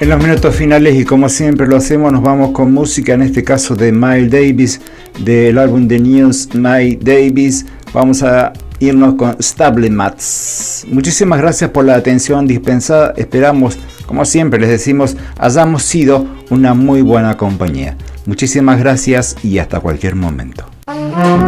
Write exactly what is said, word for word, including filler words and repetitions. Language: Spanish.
En los minutos finales, y como siempre lo hacemos, nos vamos con música, en este caso de Miles Davis, del álbum The News, Miles Davis. Vamos a irnos con Stable Mats. Muchísimas gracias por la atención dispensada. Esperamos, como siempre les decimos, hayamos sido una muy buena compañía. Muchísimas gracias y hasta cualquier momento.